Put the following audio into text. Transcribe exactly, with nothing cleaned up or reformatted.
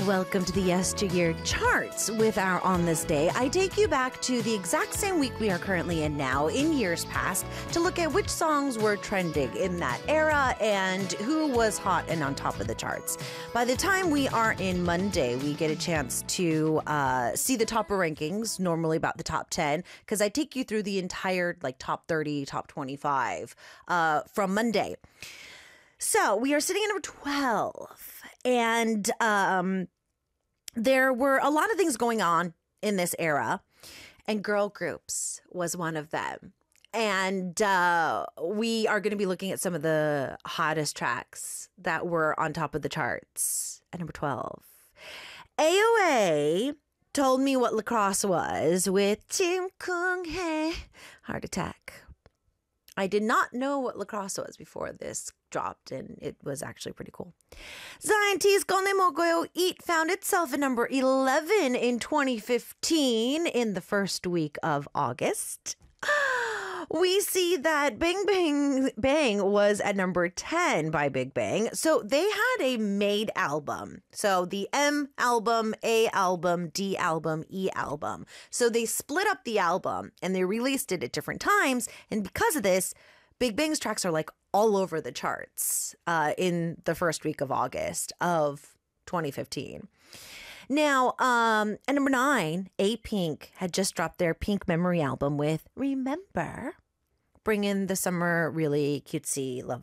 welcome to the Yesteryear Charts. With our On This Day, I take you back to the exact same week we are currently in now, in years past, to look at which songs were trending in that era and who was hot and on top of the charts. By the time we are in Monday, we get a chance to uh, see the top rankings, normally about the top ten, because I take you through the entire like top thirty, top twenty-five uh, from Monday. So we are sitting at number twelve, and um, there were a lot of things going on in this era, and girl groups was one of them. And uh, we are going to be looking at some of the hottest tracks that were on top of the charts at number twelve. A O A told me what lacrosse was with Tim Kung Hee, Heart Attack. I did not know what lacrosse was before this dropped, and it was actually pretty cool. Zion T's Konemo Goyo Eat found itself at number eleven in twenty fifteen in the first week of August. We see that Bang Bang Bang was at number ten by Big Bang. So they had a made album. So the M album, A album, D album, E album. So they split up the album and they released it at different times. And because of this, Big Bang's tracks are like all over the charts uh, in the first week of August of twenty fifteen. Now, um, at number nine, A-Pink had just dropped their Pink Memory album with Remember, bringing the summer really cutesy love